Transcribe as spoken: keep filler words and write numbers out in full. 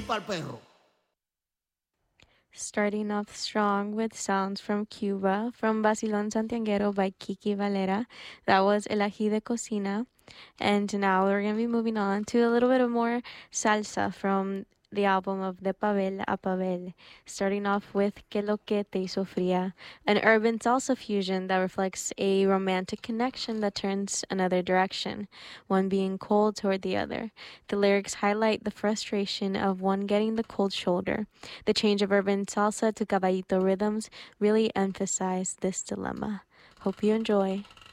pa'l perro. Starting off strong with sounds from Cuba, from Basilón Santiaguero by Kiki Valera. That was El Ají de Cocina. And now we're going to be moving on to a little bit of more salsa from the album of De Pavel a Pavel, starting off with Que lo que te hizo fría, an urban salsa fusion that reflects a romantic connection that turns another direction, one being cold toward the other. The lyrics highlight the frustration of one getting the cold shoulder. The change of urban salsa to caballito rhythms really emphasize this dilemma. Hope you enjoy.